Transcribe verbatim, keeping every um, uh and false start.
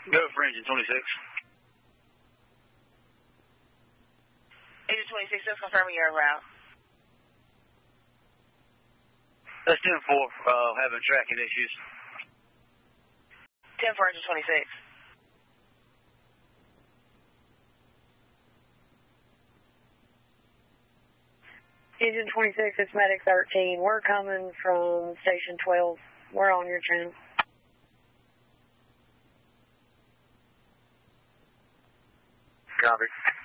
Go for engine twenty-six. Engine twenty-six, just confirming you're en route. That's ten four, uh, having tracking issues. ten four, engine twenty-six. Engine twenty-six, it's Medic thirteen. We're coming from Station twelve. We're on your channel. Copy.